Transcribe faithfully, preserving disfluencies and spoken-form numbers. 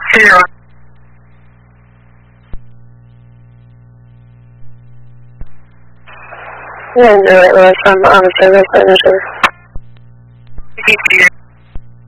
Zero. Yeah, no, it was um, on the service, on the service. Keep here.